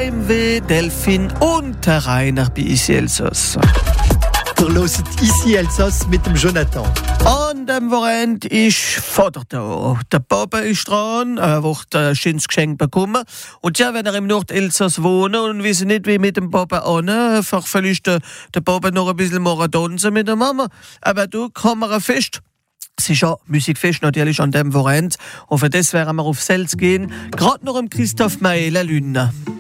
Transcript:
BMW, Delphine und der Rainer bei Ici Elsass. Ihr hört Ici Elsass mit dem Jonathan. An dem Wochenende ist Vater da. Der Papa ist dran, wird ein schönes Geschenk bekommen. Und ja, wenn er im Nordelsass wohnt und wissen nicht, wie mit dem Papa an, einfach vielleicht der Papa noch ein bisschen Marathonsen mit der Mama. Aber du, Kammerfest. Es ist ja Musikfest natürlich an dem Wochenende. Und für das werden wir auf Selz gehen. Gerade noch im Christoph Maé, La Lune.